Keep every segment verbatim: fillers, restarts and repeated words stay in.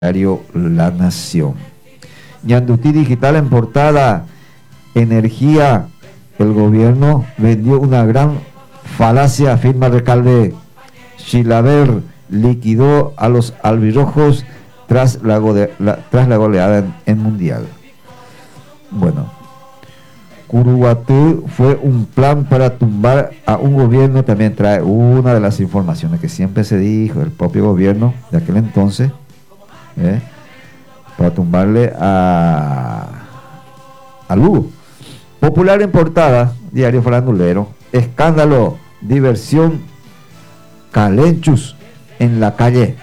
diario La Nación. Ñandutí Digital en portada, energía, el gobierno vendió una gran falacia, afirma Recalde. Chilaver liquidó a los albirrojos tras la, gole, la, tras la goleada en, en Mundial. Bueno, Curuguatú fue un plan para tumbar a un gobierno, también trae una de las informaciones que siempre se dijo, el propio gobierno de aquel entonces, ¿eh? para tumbarle a, a Lugo. Popular en portada, diario farandulero, escándalo, diversión, calenchus en la calle.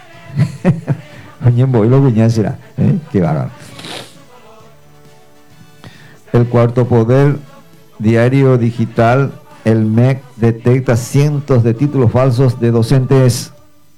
¿eh? Qué bárbaro. El Cuarto Poder, diario digital, el M E C detecta cientos de títulos falsos de docentes.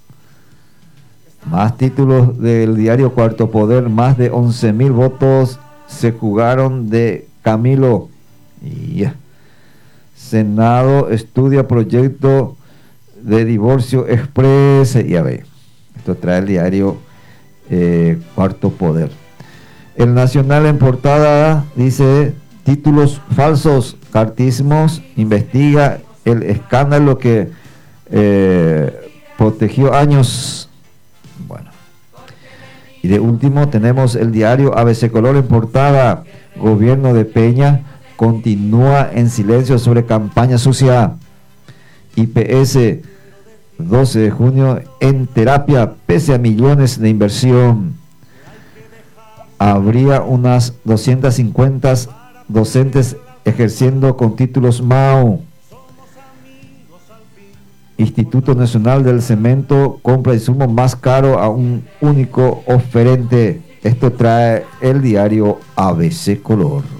Más títulos del diario Cuarto Poder, más de once mil votos se jugaron de Camilo. Yeah. Senado estudia proyecto de divorcio express. Ya ve, esto trae el diario eh, Cuarto Poder. El Nacional en portada dice títulos falsos, cartismos, investiga el escándalo que eh, protegió años. Bueno, y de último tenemos el diario A B C Color en portada, gobierno de Peña continúa en silencio sobre campaña sucia. I P S doce de junio en terapia pese a millones de inversión. Habría unas doscientas cincuenta docentes ejerciendo con títulos M A U. Instituto Nacional del Cemento compra insumo más caro a un único oferente. Esto trae el diario A B C Color.